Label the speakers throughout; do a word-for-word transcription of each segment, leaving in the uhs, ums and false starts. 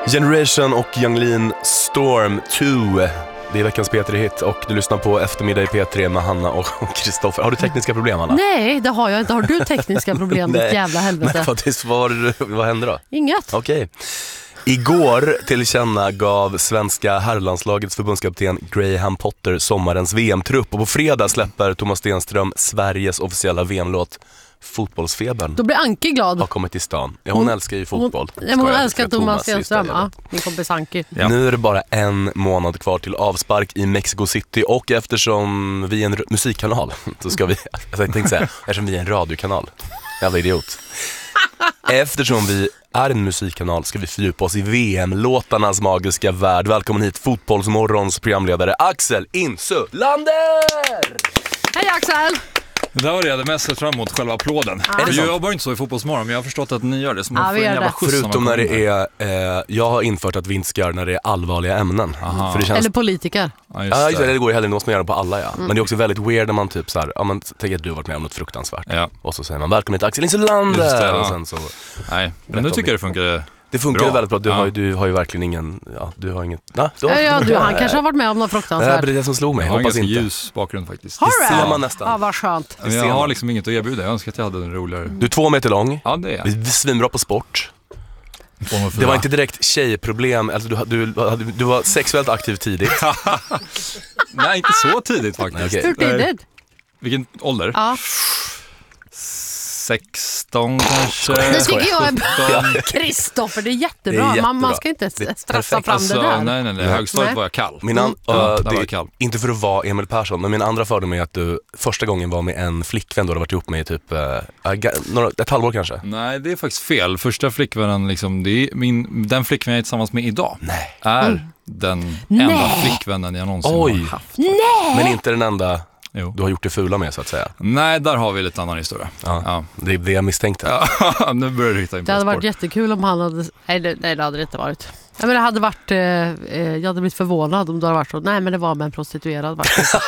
Speaker 1: Generation och Yung Lean Storm två. Det är veckans P tre-hit och du lyssnar på Eftermiddag i P tre med Hanna och Kristoffer. Har du tekniska problem, Hanna?
Speaker 2: Nej, det har jag inte. Har du tekniska problem, ditt jävla helvete?
Speaker 1: Nej, faktiskt, vad, vad hände då?
Speaker 2: Inget.
Speaker 1: Okej. Okay. Igår tillkänna gav svenska herrlandslagets förbundskapten Graham Potter sommarens V M-trupp. Och på fredag släpper Thomas Stenström Sveriges officiella V M-låt Fotbollsfebern.
Speaker 2: Då blir Anki glad.
Speaker 1: Har kommit till stan. Ja, hon, hon älskar ju fotboll.
Speaker 2: Hon, hon, hon älskar Thomas Stenström, ja, min kompis Anki.
Speaker 1: Ja. Nu är det bara en månad kvar till avspark i Mexico City. Och eftersom vi är en musikkanal så ska vi, alltså jag tänkte säga, eftersom vi är en radiokanal. Jävla idiot. Eftersom vi är en musikkanal ska vi fördjupa oss i V M-låtarnas magiska värld. Välkommen hit Fotbollsmorgons programledare Axel Insulander!
Speaker 2: Hej Axel!
Speaker 3: Det där var det jag hade mest sett fram emot, själva applåden. Ah. Jag jobbar inte så i Fotbollsmorgon, men jag har förstått att ni gör det. Så man ah, får en jävla skjuts.
Speaker 1: Förutom när det är, eh, jag har infört att vi inte ska göra när det är allvarliga ämnen. För det känns...
Speaker 2: Eller politiker.
Speaker 1: Ja, just det. Ja, det går ju heller, måste man göra på alla, ja. Mm. Men det är också väldigt weird när man typ så här, ja men tänker att du har varit med om något fruktansvärt. Ja. Och så säger man, välkommen till Axel Insulander. Ja. Och sen så...
Speaker 3: Nej, men nu tycker jag det funkar.
Speaker 1: Det funkar bra. Väldigt bra. Du, ja. har, du har ju verkligen ingen... Ja, du har inget... Nah, du har,
Speaker 2: ja, du, han kanske har varit med om något fruktansvärt.
Speaker 1: Det är det som slog mig.
Speaker 3: Jag har
Speaker 1: hoppas
Speaker 3: en
Speaker 1: inte.
Speaker 3: ljus bakgrund faktiskt.
Speaker 2: Har
Speaker 1: det ser man nästan.
Speaker 2: Ja, vad skönt.
Speaker 3: Men jag har liksom inget att erbjuda. Jag önskar att jag hade en roligare...
Speaker 1: Du är två meter lång.
Speaker 3: Ja, det är jag.
Speaker 1: Vi är svinbra på sport. Det var inte direkt tjejproblem. Alltså, du, du, du, du var sexuellt aktiv tidigt.
Speaker 3: Nej, inte så tidigt faktiskt.
Speaker 2: Okay. Hur tidigt?
Speaker 3: Vilken ålder?
Speaker 2: Ja.
Speaker 3: sexton kanske.
Speaker 2: Det tycker jag är bra. Kristoffer, det är jättebra. Det är jättebra. Man, man ska inte stressa fram
Speaker 3: alltså,
Speaker 2: det där.
Speaker 3: Nej, nej, nej. Högstadiet nej. var jag kall.
Speaker 1: Min an-
Speaker 3: mm.
Speaker 1: uh,
Speaker 3: ja,
Speaker 1: det,
Speaker 3: var kall.
Speaker 1: Inte för att vara Emil Persson, men min andra fördom är att du första gången var med en flickvän då du har varit ihop med i typ uh, några, ett halvår kanske.
Speaker 3: Nej, det är faktiskt fel. Första flickvännen, liksom, det är min, den flickvän jag är tillsammans med idag
Speaker 1: nej.
Speaker 3: är
Speaker 2: mm.
Speaker 3: den
Speaker 2: nej.
Speaker 3: enda flickvännen jag någonsin
Speaker 1: Oj.
Speaker 3: har haft.
Speaker 2: Nej.
Speaker 1: Men inte den enda...
Speaker 3: Jo.
Speaker 1: Du har gjort det fula med, så att säga.
Speaker 3: Nej, där har vi lite annan historia.
Speaker 1: Ja, ja. Det är det jag misstänkte.
Speaker 3: Ja, nu börjar det rikta in på
Speaker 2: det hade
Speaker 3: sport.
Speaker 2: varit jättekul om han hade... Nej, det, nej, det hade det inte varit. Ja, men det hade varit... Eh, jag hade blivit förvånad om det hade varit så. Nej, men det var med en prostituerad.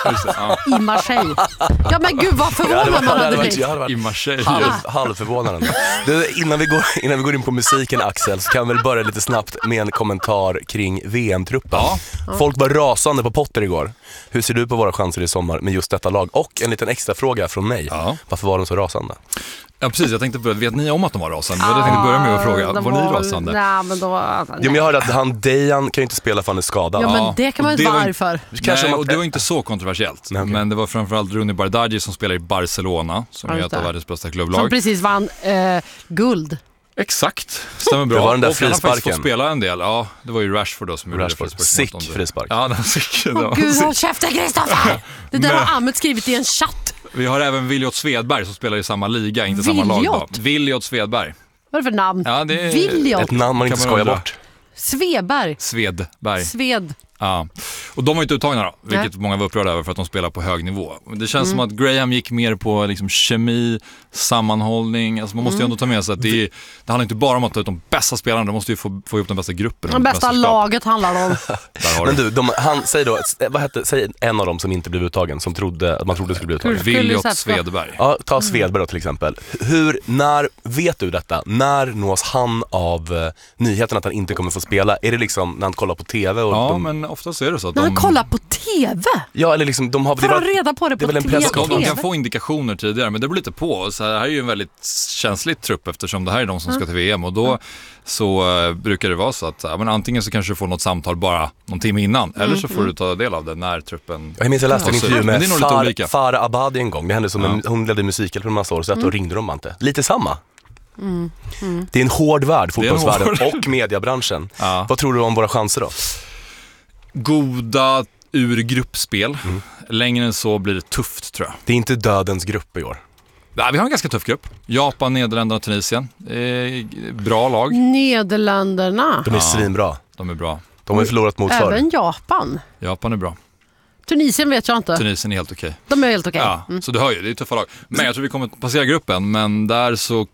Speaker 2: Ja. I Marseille. Ja, men gud, vad förvånad man hade, hade blivit.
Speaker 1: Varit,
Speaker 3: I Marseille.
Speaker 1: Halv, halvförvånad. Du, innan, vi går, innan vi går in på musiken, Axel, så kan vi väl börja lite snabbt med en kommentar kring V M-truppen. Ja. Folk var rasande på Potter igår. Hur ser du på våra chanser i sommar med just detta lag? Och en liten extra fråga från mig. Ja. Varför var de så rasande?
Speaker 3: Ja, precis. Jag tänkte börja, vet ni om att de var rasande? Ah, jag tänkte börja med att fråga, var, var ni rasande?
Speaker 2: Nej, men då... Alltså,
Speaker 1: ja, men jag hörde att han, Dejan, kan ju inte spela för han är skadad.
Speaker 2: Ja, men det kan man ju inte vara arg för.
Speaker 3: Nej, och det var inte så kontroversiellt. Nej, okay. Men det var framförallt Rooney Bardghji som spelar i Barcelona, som är ett av världens bästa klubblag.
Speaker 2: Som precis vann eh, guld.
Speaker 3: Exakt, stämmer bra.
Speaker 1: Det var den där
Speaker 3: och han har faktiskt fått
Speaker 1: frisparken.
Speaker 3: spela en del. Ja, det var ju Rashford då som gjorde
Speaker 1: Rashford.
Speaker 3: frispark.
Speaker 1: Sick frispark.
Speaker 3: Ja, den sick.
Speaker 2: Åh gud, håll käften Kristoffer! Det där har Ahmed skrivit i en chatt.
Speaker 3: Vi har även Viljot Svedberg som spelar i samma liga, inte
Speaker 2: Viljot?
Speaker 3: samma lag då. Viljot Svedberg.
Speaker 2: Vad är det för namn?
Speaker 3: Ja, det är
Speaker 2: Viljot.
Speaker 1: Ett namn man inte skojar bort.
Speaker 2: Sveberg.
Speaker 3: Svedberg.
Speaker 2: Sved.
Speaker 3: Ja, och de var inte uttagna då, vilket Nej. många var upprörda över för att de spelar på hög nivå. Det känns mm. som att Graham gick mer på liksom kemi, sammanhållning. Alltså man måste mm. ju ändå ta med sig att det, är, det handlar inte bara om att ta ut de bästa spelarna, de måste ju få, få ihop den bästa gruppen.
Speaker 2: Den bästa laget handlar det om.
Speaker 1: Men du, de, han, säg då, vad hette, säg en av dem som inte blev uttagen, som trodde, att man trodde skulle bli uttagen.
Speaker 3: Viljot Svedberg.
Speaker 1: Ja, ta Svedberg då till exempel. Hur, när, vet du detta? När nås han av uh, nyheten att han inte kommer få spela? Är det liksom när han kollar på tv? Och
Speaker 3: ja,
Speaker 1: de,
Speaker 3: men oftast är det så att
Speaker 2: när
Speaker 3: de...
Speaker 2: han kollar på tv?
Speaker 1: Ja, eller liksom de har...
Speaker 2: Får han reda på det, det på
Speaker 1: det
Speaker 2: tv?
Speaker 3: De, de kan få indikationer tidigare, men det beror lite på. Så här är ju en väldigt känslig trupp eftersom det här är de som ska till V M. Och då så uh, brukar det vara så att ja, men antingen så kanske du får något samtal bara någon timme innan, mm. eller så får du ta del av det när truppen...
Speaker 1: Jag minns jag läste en intervju med
Speaker 3: Far,
Speaker 1: Farah Abadi en gång. Det hände som ja. en, hon ledde musikhjälp för en massa år, så att mm. då ringde de inte. Lite samma. Mm. Mm. Det är en hård värld, fotbollsvärlden hård... och mediebranschen. Ja. Vad tror du om våra chanser då?
Speaker 3: Goda ur gruppspel. Mm. Längre än så blir det tufft, tror jag.
Speaker 1: Det är inte dödens grupp i år.
Speaker 3: Ja, vi har en ganska tuff grupp. Japan, Nederländerna och Tunisien. Eh, bra lag.
Speaker 2: Nederländerna.
Speaker 1: De är ja, svinbra.
Speaker 3: De är bra.
Speaker 1: De har ju förlorat mot förr.
Speaker 2: Även Japan.
Speaker 3: Japan är bra.
Speaker 2: Tunisien vet jag inte.
Speaker 3: Tunisien är helt okej.
Speaker 2: De är helt okej.
Speaker 3: Ja, mm. så du hör ju, det är tuffa lag. Men jag tror vi kommer passera gruppen, men där så